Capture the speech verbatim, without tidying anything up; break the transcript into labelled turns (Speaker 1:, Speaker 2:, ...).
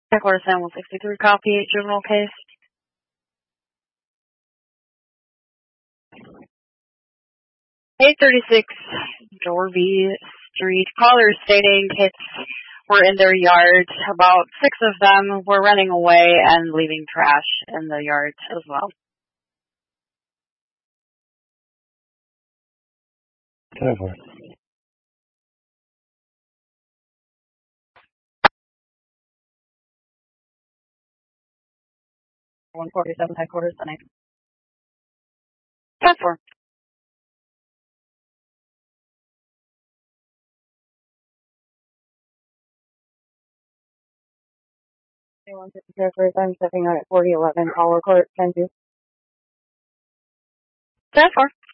Speaker 1: Headquarters San one sixty-three, copy, juvenile case. eight thirty-six Dorby Street. Caller stating kids were in their yard. About six of them were running away and leaving trash in the yard as well.
Speaker 2: Go for it.
Speaker 1: one forty-seven headquarters, the night. ten four. one fifty headquarters, I'm stepping out at forty eleven, call record, ten two. ten four.